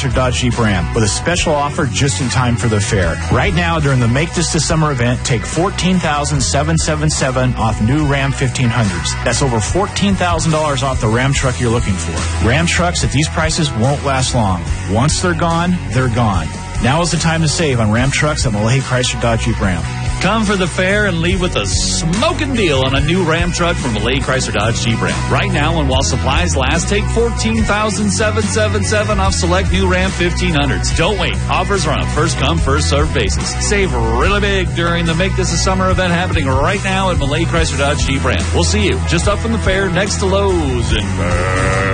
Chrysler Dodge Jeep Ram with a special offer just in time for the fair. Right now, during the Make This the Summer event, take $14,777 off new Ram 1500s. That's over $14,000 off the Ram truck you're looking for. Ram trucks at these prices won't last long. Once they're gone, they're gone. Now is the time to save on Ram trucks at Malahi Chrysler Dodge Jeep Ram. Come for the fair and leave with a smoking deal on a new Ram truck from Malahi Chrysler Dodge Jeep Ram. Right now, and while supplies last, take $14,777 off select new Ram 1500s. Don't wait. Offers are on a first-come, first-served basis. Save really big during the Make This a Summer event happening right now at Malahi Chrysler Dodge Jeep Ram. We'll see you just up from the fair next to Lowe's in